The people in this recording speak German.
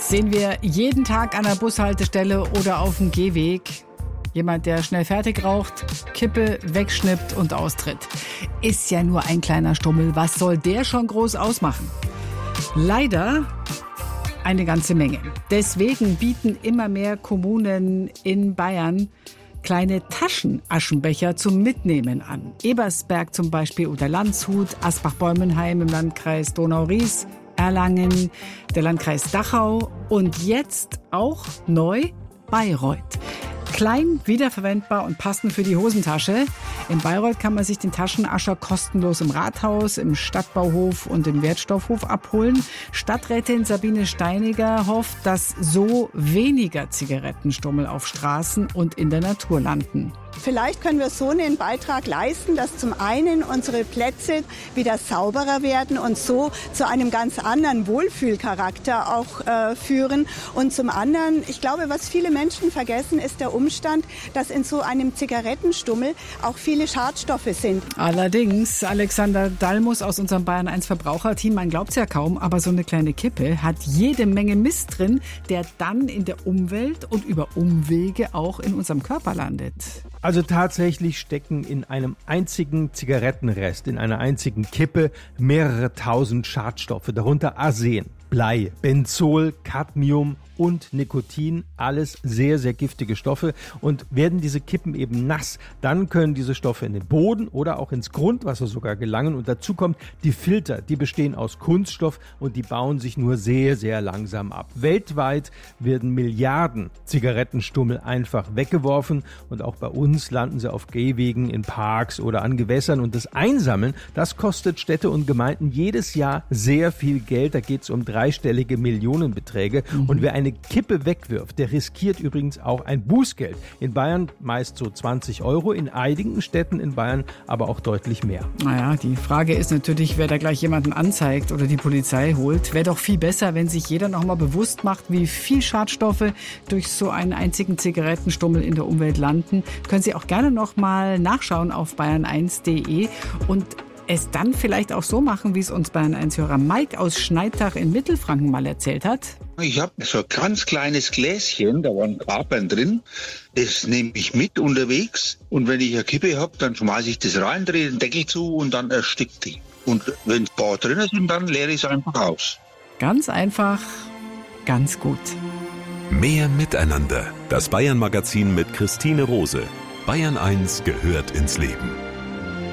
Sehen wir jeden Tag an der Bushaltestelle oder auf dem Gehweg. Jemand, der schnell fertig raucht, Kippe wegschnippt und austritt. Ist ja nur ein kleiner Stummel. Was soll der schon groß ausmachen? Leider eine ganze Menge. Deswegen bieten immer mehr Kommunen in Bayern kleine Taschenaschenbecher zum Mitnehmen an. Ebersberg zum Beispiel oder Landshut, Asbach-Bäumenheim im Landkreis Donau-Ries, Erlangen, der Landkreis Dachau und jetzt auch neu Bayreuth. Klein, wiederverwendbar und passend für die Hosentasche. In Bayreuth kann man sich den Taschenascher kostenlos im Rathaus, im Stadtbauhof und im Wertstoffhof abholen. Stadträtin Sabine Steiniger hofft, dass so weniger Zigarettenstummel auf Straßen und in der Natur landen. Vielleicht können wir so einen Beitrag leisten, dass zum einen unsere Plätze wieder sauberer werden und so zu einem ganz anderen Wohlfühlcharakter auch führen. Und zum anderen, ich glaube, was viele Menschen vergessen, ist der Umstand, dass in so einem Zigarettenstummel auch viele Schadstoffe sind. Allerdings, Alexander Dalmus aus unserem Bayern 1 Verbraucherteam, man glaubt es ja kaum, aber so eine kleine Kippe hat jede Menge Mist drin, der dann in der Umwelt und über Umwege auch in unserem Körper landet. Also tatsächlich stecken in einem einzigen Zigarettenrest, in einer einzigen Kippe mehrere tausend Schadstoffe, darunter Arsen, Blei, Benzol, Cadmium und Nikotin, alles sehr, sehr giftige Stoffe. Und werden diese Kippen eben nass, dann können diese Stoffe in den Boden oder auch ins Grundwasser sogar gelangen. Und dazu kommt die Filter, die bestehen aus Kunststoff und die bauen sich nur sehr, sehr langsam ab. Weltweit werden Milliarden Zigarettenstummel einfach weggeworfen und auch bei uns landen sie auf Gehwegen, in Parks oder an Gewässern. Und das Einsammeln, das kostet Städte und Gemeinden jedes Jahr sehr viel Geld. Da geht es um dreistellige Millionenbeträge. Und wer eine Kippe wegwirft, der riskiert übrigens auch ein Bußgeld. In Bayern meist so 20 €, in einigen Städten in Bayern aber auch deutlich mehr. Naja, die Frage ist natürlich, wer da gleich jemanden anzeigt oder die Polizei holt. Wäre doch viel besser, wenn sich jeder noch mal bewusst macht, wie viel Schadstoffe durch so einen einzigen Zigarettenstummel in der Umwelt landen. Können Sie auch gerne noch mal nachschauen auf bayern1.de und es dann vielleicht auch so machen, wie es uns Bayern1-Hörer Mike aus Schneidach in Mittelfranken mal erzählt hat. Ich habe so ein ganz kleines Gläschen, da waren Kapern drin. Das nehme ich mit unterwegs. Und wenn ich eine Kippe habe, dann schmeiße ich das rein, drehe den Deckel zu und dann erstickt die. Und wenn ein paar drin sind, dann leere ich es einfach aus. Ganz einfach, ganz gut. Mehr Miteinander. Das Bayern-Magazin mit Christine Rose. Bayern 1 gehört ins Leben.